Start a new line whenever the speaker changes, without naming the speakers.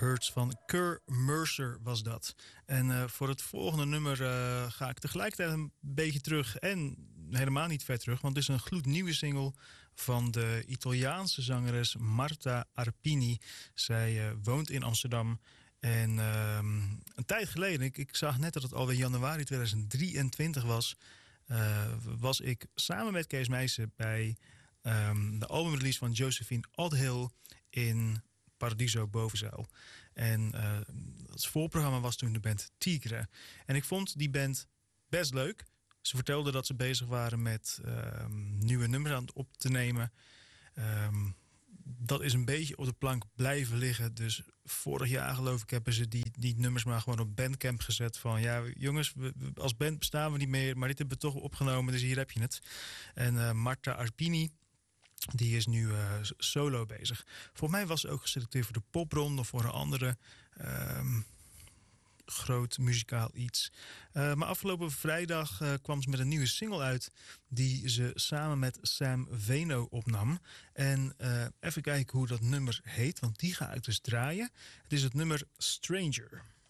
Hurts van Kerr Mercer was dat. En voor het volgende nummer ga ik tegelijkertijd een beetje terug en helemaal niet ver terug. Want het is een gloednieuwe single van de Italiaanse zangeres Marta Arpini. Zij woont in Amsterdam. En een tijd geleden, ik zag net dat het alweer januari 2023 was ik samen met Kees Meijsen bij de albumrelease van Josephine Oldhill in Paradiso Bovenzaal. En het voorprogramma was toen de band Tigre. En ik vond die band best leuk. Ze vertelden dat ze bezig waren met nieuwe nummers aan het op te nemen. Dat is een beetje op de plank blijven liggen. Dus vorig jaar, geloof ik, hebben ze die nummers maar gewoon op Bandcamp gezet. Van ja, jongens, als band bestaan we niet meer, maar dit hebben we toch opgenomen, dus hier heb je het. En Marta Arpini, die is nu solo bezig. Volgens mij was ze ook geselecteerd voor de popronde of voor een andere groot muzikaal iets. Maar afgelopen vrijdag kwam ze met een nieuwe single uit die ze samen met Sam Veno opnam. En even kijken hoe dat nummer heet, want die ga ik dus draaien. Het is het nummer Stranger.